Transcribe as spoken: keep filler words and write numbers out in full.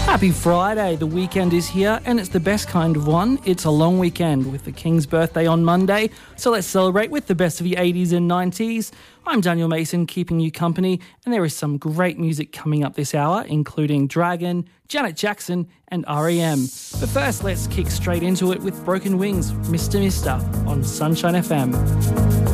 Happy Friday. The weekend is here and it's the best kind of one. It's a long weekend with the King's birthday on Monday, so let's celebrate with the best of the eighties and nineties. I'm Daniel Mason, keeping you company, and there is some great music coming up this hour, including Dragon, Janet Jackson and R E M. But first, let's kick straight into it with Broken Wings, Mister Mister on Sunshine F M.